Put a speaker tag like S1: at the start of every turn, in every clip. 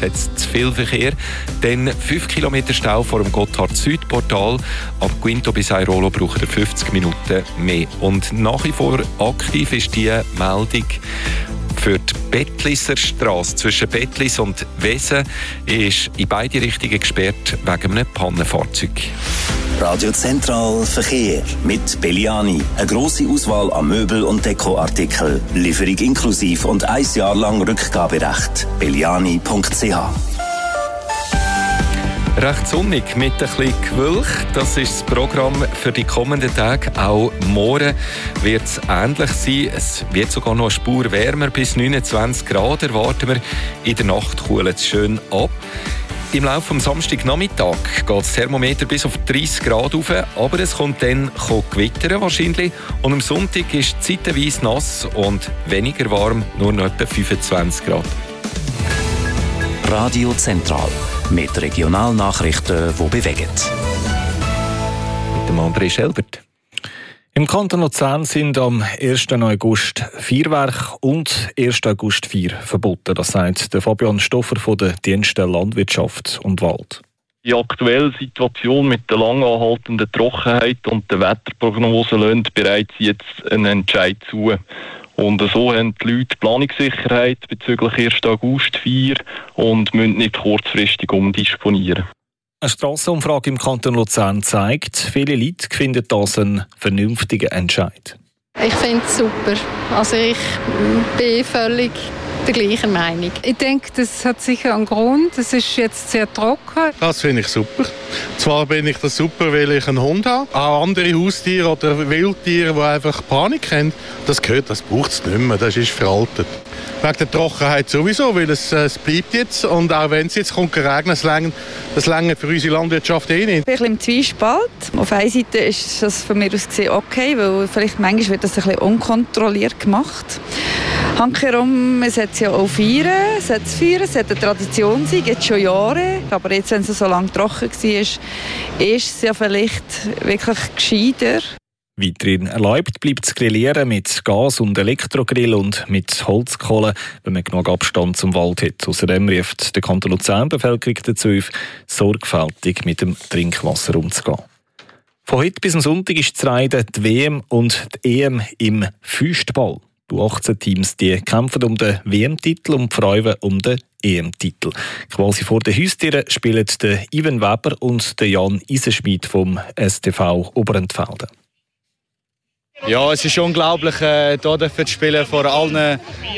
S1: hat es zu viel Verkehr. Dann 5 Kilometer Stau vor dem Gotthard-Süd-Portal. Ab Quinto bis Airolo braucht er 50 Minuten mehr. Und nach wie vor aktiv ist die Meldung für die Bettlisserstrasse zwischen Bettlis und Wesen ist in beide Richtungen gesperrt wegen einem Pannenfahrzeug.
S2: Radio Zentral Verkehr mit Belliani. Eine grosse Auswahl an Möbel- und Dekoartikeln. Lieferung inklusiv und 1 Jahr lang Rückgaberecht. belliani.ch.
S1: Recht sonnig mit ein bisschen Gewölk. Das ist das Programm für die kommenden Tage. Auch morgen wird es ähnlich sein. Es wird sogar noch eine Spur wärmer. Bis 29 Grad erwarten wir. In der Nacht kühlt es schön ab. Im Laufe des Samstagnachmittag geht das Thermometer bis auf 30 Grad rauf, aber es kommt dann gewittern wahrscheinlich. Und am Sonntag ist es zeitweise nass und weniger warm, nur noch etwa 25 Grad.
S2: Radio Zentral mit Regionalnachrichten, die bewegen.
S1: Mit dem André Schelbert.
S3: Im Kanton Luzern sind am 1. August Feuerwerk und 1. August Feuer verboten. Das sagt der Fabian Stoffer von der Dienststelle Landwirtschaft und Wald.
S4: Die aktuelle Situation mit der lang anhaltenden Trockenheit und der Wetterprognose lässt bereits jetzt einen Entscheid zu. Und so haben die Leute Planungssicherheit bezüglich 1. August Feier und müssen nicht kurzfristig umdisponieren.
S3: Eine Strassenumfrage im Kanton Luzern zeigt, viele Leute finden das einen vernünftigen Entscheid.
S5: Ich finde es super. Also ich bin völlig der gleichen Meinung.
S6: Ich denke, das hat sicher einen Grund. Es ist jetzt sehr trocken.
S7: Das finde ich super. Zwar finde ich das super, weil ich einen Hund habe. Auch andere Haustiere oder Wildtiere, die einfach Panik haben. Das braucht es nicht mehr. Das ist veraltet. Wegen der Trockenheit sowieso, weil es bleibt jetzt. Und auch wenn es jetzt kommt regnen, das reicht für unsere Landwirtschaft nicht.
S8: Ich bin ein bisschen im Zwiespalt. Auf einer Seite ist das von mir aus gesehen okay, weil vielleicht manchmal wird das ein bisschen unkontrolliert gemacht. Handkehrum, es hat ja auch Feiern, es hat eine Tradition sein, jetzt schon Jahre. Aber jetzt, wenn es so lange trocken war, ist es ja vielleicht wirklich gescheiter.
S3: Weiterhin erlaubt bleibt das Grillieren mit Gas- und Elektrogrill und mit Holzkohle, wenn man genug Abstand zum Wald hat. Außerdem ruft der Kanton Luzern die Bevölkerung dazu auf, sorgfältig mit dem Trinkwasser umzugehen. Von heute bis am Sonntag ist zu reiten die WM und die EM im Fußball. Die 18 Teams die kämpfen um den WM-Titel und die Frauen um den EM-Titel. Quasi vor den Haustieren spielen der Ivan Weber und der Jan Isenschmidt vom STV Oberentfelden.
S9: Ja, es ist unglaublich, hier zu spielen vor allen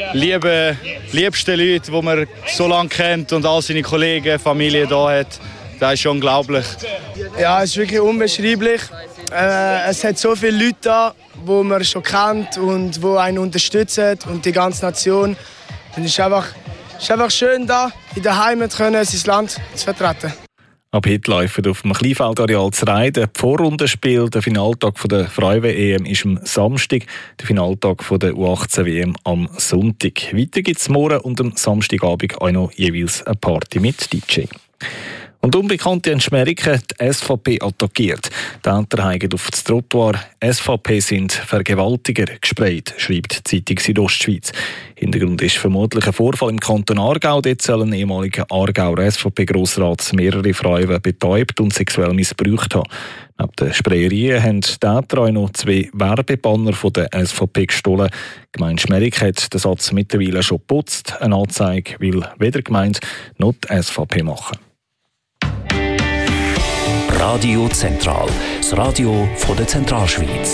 S9: liebsten Leuten, die man so lange kennt und all seine Kollegen, Familie hier hat. Das ist unglaublich.
S10: Ja, es ist wirklich unbeschreiblich. Es hat so viele Leute da, die man schon kennt und die einen unterstützen und die ganze Nation. Und es ist einfach schön, da in der Heimat sein Land zu vertreten.
S3: Ab heute laufen auf dem Kleinfeldareal zu reiten. Die Vorrundenspiel, der Finaltag der Frauen-EM ist am Samstag, der Finaltag der U18-WM am Sonntag. Weiter gibt es morgen und am Samstagabend auch noch jeweils eine Party mit DJ. Und Unbekannte in Schmeriken die SVP attackiert. Die Täter haben auf das Trottoir «SVP sind Vergewaltiger» gesprayt, schreibt die Zeitung Südostschweiz. Hintergrund ist vermutlich ein Vorfall im Kanton Aargau. Dort soll ein ehemaliger Aargauer SVP-Grossrat mehrere Frauen betäubt und sexuell missbraucht haben. Neben den Sprayereien haben die Täter auch noch 2 Werbebanner von der SVP gestohlen. Die Gemeinde Schmeriken hat den Satz mittlerweile schon geputzt. Eine Anzeige will weder die Gemeinde noch die SVP machen.
S2: Radio Zentral, das Radio von der Zentralschweiz.